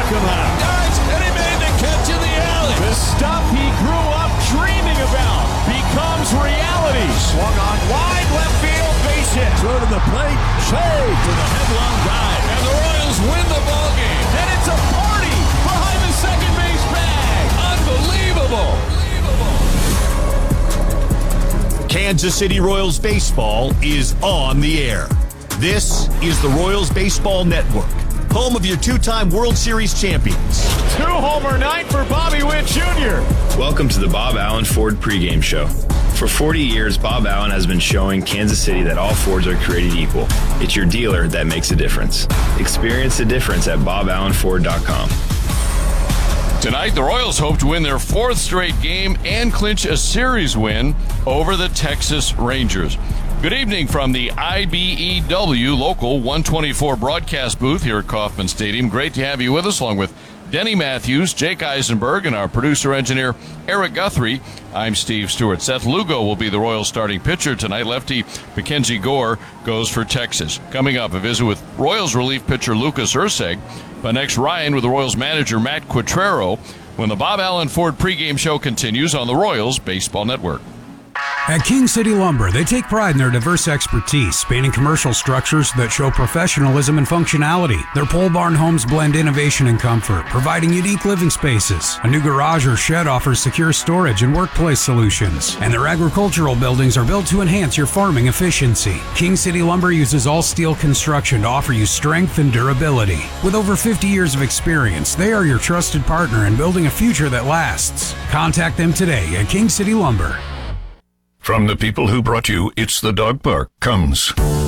knock him out. Guys, and he made the catch in the alley. The stuff he grew up dreaming about becomes reality. Swung on wide left field, base hit. Throw to the plate, save for the headlong drive. And the Royals win the ball game. And it's a party behind the second base bag. Unbelievable. Kansas City Royals baseball is on the air. This is the Royals Baseball Network, home of your two-time World Series champions. 2-homer night for Bobby Witt Jr. Welcome to the Bob Allen Ford pregame show. For 40 years, Bob Allen has been showing Kansas City that all Fords are created equal. It's your dealer that makes a difference. Experience the difference at BobAllenFord.com. Tonight, the Royals hope to win their fourth straight game and clinch a series win over the Texas Rangers. Good evening from the IBEW Local 124 broadcast booth here at Kauffman Stadium. Great to have you with us, along with Denny Matthews, Jake Eisenberg, and our producer-engineer, Eric Guthrie. I'm Steve Stewart. Seth Lugo will be the Royals starting pitcher tonight. Lefty Mackenzie Gore goes for Texas. Coming up, a visit with Royals relief pitcher Lucas Erceg. But next, Ryan with the Royals manager Matt Quatrero when the Bob Allen Ford pregame show continues on the Royals Baseball Network. At King City Lumber, they take pride in their diverse expertise, spanning commercial structures that show professionalism and functionality. Their pole barn homes blend innovation and comfort, providing unique living spaces. A new garage or shed offers secure storage and workplace solutions. And their agricultural buildings are built to enhance your farming efficiency. King City Lumber uses all steel construction to offer you strength and durability. With over 50 years of experience, they are your trusted partner in building a future that lasts. Contact them today at King City Lumber. From the people who brought you It's the Dog Park comes